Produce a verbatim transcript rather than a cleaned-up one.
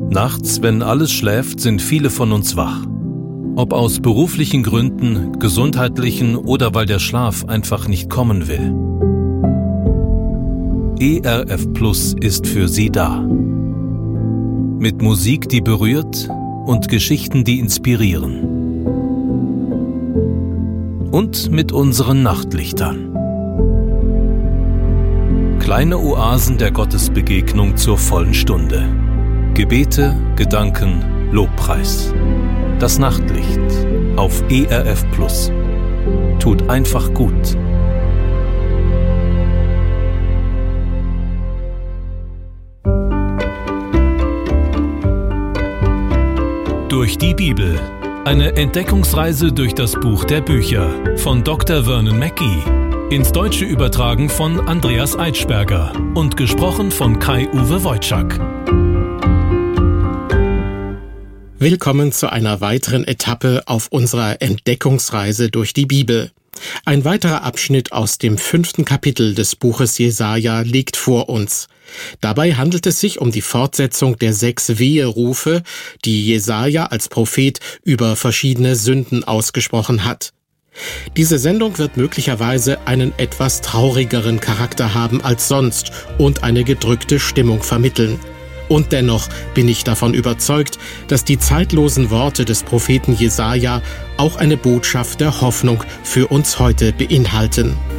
Nachts, wenn alles schläft, sind viele von uns wach. Ob aus beruflichen Gründen, gesundheitlichen oder weil der Schlaf einfach nicht kommen will. E R F Plus ist für Sie da. Mit Musik, die berührt und Geschichten, die inspirieren. Und mit unseren Nachtlichtern. Kleine Oasen der Gottesbegegnung zur vollen Stunde. Gebete, Gedanken, Lobpreis. Das Nachtlicht auf E R F Plus. Tut einfach gut. Durch die Bibel. Eine Entdeckungsreise durch das Buch der Bücher von Doktor Vernon Mackey. Ins Deutsche übertragen von Andreas Eitschberger und gesprochen von Kai-Uwe Wojczak. Willkommen zu einer weiteren Etappe auf unserer Entdeckungsreise durch die Bibel. Ein weiterer Abschnitt aus dem fünften Kapitel des Buches Jesaja liegt vor uns. Dabei handelt es sich um die Fortsetzung der sechs Weherufe, die Jesaja als Prophet über verschiedene Sünden ausgesprochen hat. Diese Sendung wird möglicherweise einen etwas traurigeren Charakter haben als sonst und eine gedrückte Stimmung vermitteln. Und dennoch bin ich davon überzeugt, dass die zeitlosen Worte des Propheten Jesaja auch eine Botschaft der Hoffnung für uns heute beinhalten.